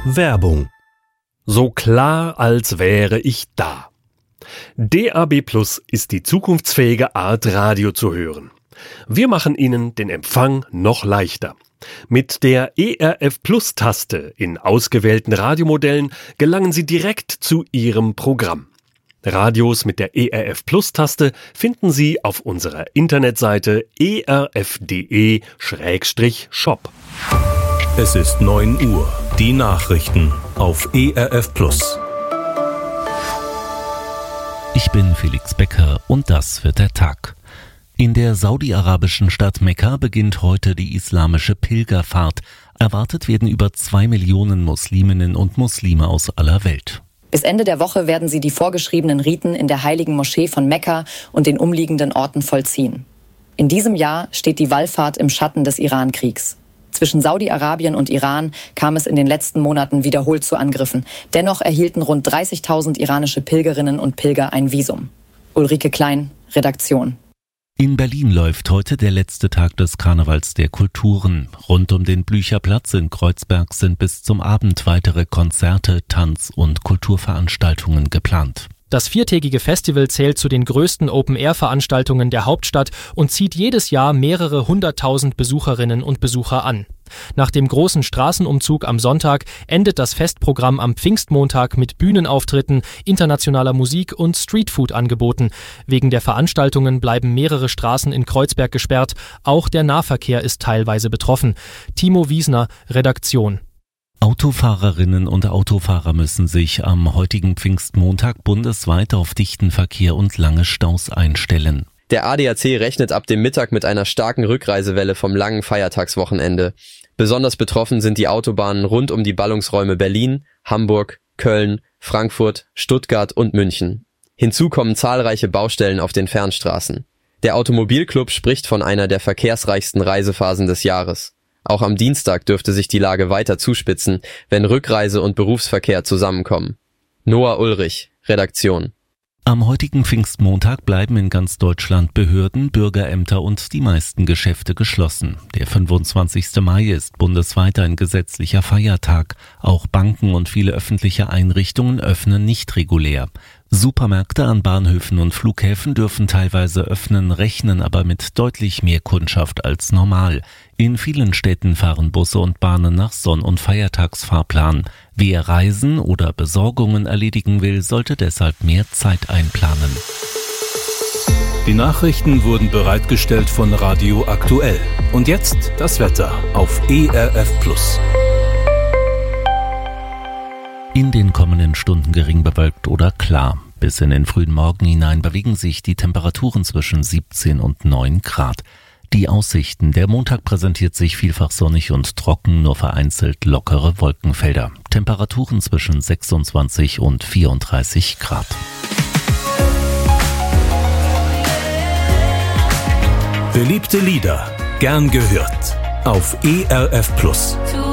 Werbung. So klar, als wäre ich da. DAB+ ist die zukunftsfähige Art, Radio zu hören. Wir machen Ihnen den Empfang noch leichter. Mit der ERF+-Taste in ausgewählten Radiomodellen gelangen Sie direkt zu Ihrem Programm. Radios mit der ERF+-Taste finden Sie auf unserer Internetseite erf.de/shop. Es ist 9 Uhr. Die Nachrichten auf ERF+. Ich bin Felix Becker und das wird der Tag. In der saudi-arabischen Stadt Mekka beginnt heute die islamische Pilgerfahrt. Erwartet werden über 2 Millionen Musliminnen und Muslime aus aller Welt. Bis Ende der Woche werden sie die vorgeschriebenen Riten in der heiligen Moschee von Mekka und den umliegenden Orten vollziehen. In diesem Jahr steht die Wallfahrt im Schatten des Iran-Kriegs. Zwischen Saudi-Arabien und Iran kam es in den letzten Monaten wiederholt zu Angriffen. Dennoch erhielten rund 30.000 iranische Pilgerinnen und Pilger ein Visum. Ulrike Klein, Redaktion. In Berlin läuft heute der letzte Tag des Karnevals der Kulturen. Rund um den Blücherplatz in Kreuzberg sind bis zum Abend weitere Konzerte, Tanz- und Kulturveranstaltungen geplant. Das viertägige Festival zählt zu den größten Open-Air-Veranstaltungen der Hauptstadt und zieht jedes Jahr mehrere 100.000 Besucherinnen und Besucher an. Nach dem großen Straßenumzug am Sonntag endet das Festprogramm am Pfingstmontag mit Bühnenauftritten, internationaler Musik und Streetfood-Angeboten. Wegen der Veranstaltungen bleiben mehrere Straßen in Kreuzberg gesperrt. Auch der Nahverkehr ist teilweise betroffen. Timo Wiesner, Redaktion. Autofahrerinnen und Autofahrer müssen sich am heutigen Pfingstmontag bundesweit auf dichten Verkehr und lange Staus einstellen. Der ADAC rechnet ab dem Mittag mit einer starken Rückreisewelle vom langen Feiertagswochenende. Besonders betroffen sind die Autobahnen rund um die Ballungsräume Berlin, Hamburg, Köln, Frankfurt, Stuttgart und München. Hinzu kommen zahlreiche Baustellen auf den Fernstraßen. Der Automobilclub spricht von einer der verkehrsreichsten Reisephasen des Jahres. Auch am Dienstag dürfte sich die Lage weiter zuspitzen, wenn Rückreise und Berufsverkehr zusammenkommen. Noah Ulrich, Redaktion. Am heutigen Pfingstmontag bleiben in ganz Deutschland Behörden, Bürgerämter und die meisten Geschäfte geschlossen. Der 25. Mai ist bundesweit ein gesetzlicher Feiertag. Auch Banken und viele öffentliche Einrichtungen öffnen nicht regulär. Supermärkte an Bahnhöfen und Flughäfen dürfen teilweise öffnen, rechnen aber mit deutlich mehr Kundschaft als normal. In vielen Städten fahren Busse und Bahnen nach Sonn- und Feiertagsfahrplan. Wer Reisen oder Besorgungen erledigen will, sollte deshalb mehr Zeit einplanen. Die Nachrichten wurden bereitgestellt von Radio Aktuell. Und jetzt das Wetter auf ERF+. In den kommenden Stunden gering bewölkt oder klar. Bis in den frühen Morgen hinein bewegen sich die Temperaturen zwischen 17 und 9 Grad. Die Aussichten: Der Montag präsentiert sich vielfach sonnig und trocken, nur vereinzelt lockere Wolkenfelder. Temperaturen zwischen 26 und 34 Grad. Beliebte Lieder, gern gehört auf ERF+.